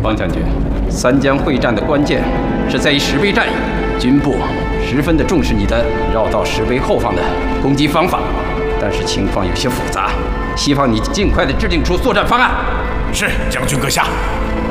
方将军，三江会战的关键是在于石碑战役，军部十分的重视你的绕到石碑后方的攻击方法，但是情况有些复杂，希望你尽快的制定出作战方案。 是，将军阁下。